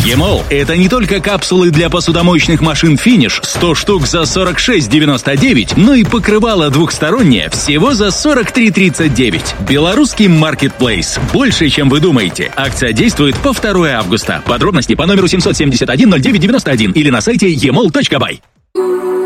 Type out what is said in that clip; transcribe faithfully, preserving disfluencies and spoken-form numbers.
Емол – это не только капсулы для посудомоечных машин «Финиш» сто штук за сорок шесть девяносто девять, но и покрывало двухстороннее всего за сорок три тридцать девять. Белорусский маркетплейс. Больше, чем вы думаете. Акция действует по второго августа. Подробности по номеру семь семь один ноль девять девять один или на сайте емол точка бай.